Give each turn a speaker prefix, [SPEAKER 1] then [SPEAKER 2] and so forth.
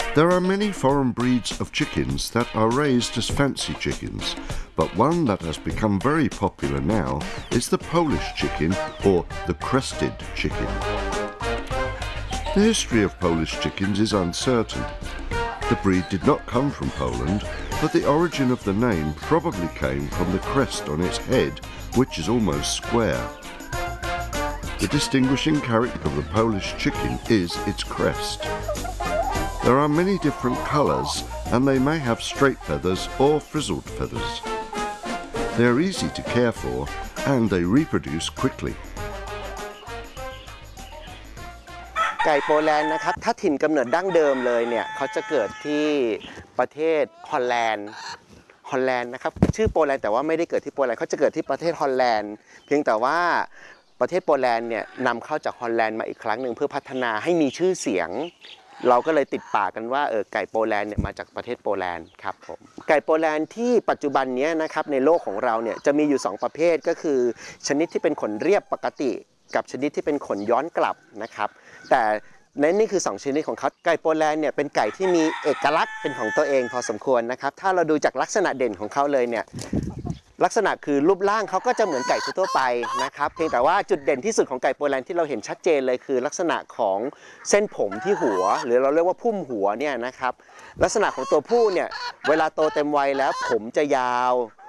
[SPEAKER 1] There are many foreign breeds of chickens that are raised as fancy chickens, but one that has become very popular now is the Polish chicken or the crested chicken. The history of Polish chickens is uncertain. The breed did not come from Poland, but the origin of the name probably came from the crest on its head, which is almost square. The distinguishing character of the Polish chicken is its crest. There are many different colours, and they may have straight feathers or frizzled feathers. They are easy to care for, and they reproduce quickly.
[SPEAKER 2] ไก่โปแลนด์นะครับถ้าถิ่นกำเนิดดั้งเดิมเลยเนี่ยเขาจะเกิดที่ประเทศฮอลแลนด์นะครับชื่อโปแลนด์แต่ว่าไม่ได้เกิดที่โปแลนด์เขาจะเกิดที่ประเทศฮอลแลนด์เพียงแต่ว่าประเทศโปแลนด์เนี่ยนำเข้าจากฮอลแลนด์มาอีกครั้งหนึ่งเพื่อพัฒนาให้มีชื่อเสียงเราก็เลยติดปากกันว่าไก่โปแลนด์เนี่ยมาจากประเทศโปแลนด์ครับผมไก่โปแลนด์ที่ปัจจุบันนี้นะครับในโลกของเราเนี่ยจะมีอยู่2ประเภทก็คือชนิดที่เป็นขนเรียบปกติกับชนิดที่เป็นขนย้อนกลับนะครับแต่นี่คือ2ชนิดของเขาไก่โปแลนด์เนี่ยเป็นไก่ที่มีเอกลักษณ์เป็นของตัวเองพอสมควรนะครับถ้าเราดูจากลักษณะเด่นของเขาเลยเนี่ยลักษณะคือรูปร่างเขาก็จะเหมือนไก่ทั่วไปนะครับเพียงแต่ว่าจุดเด่นที่สุดของไก่โปแลนด์ที่เราเห็นชัดเจนเลยคือลักษณะของเส้นผมที่หัวหรือเราเรียกว่าพุ่มหัวเนี่ยนะครับลักษณะของตัวผู้เนี่ยเวลาโตเต็มวัยแล้วผมจะยาว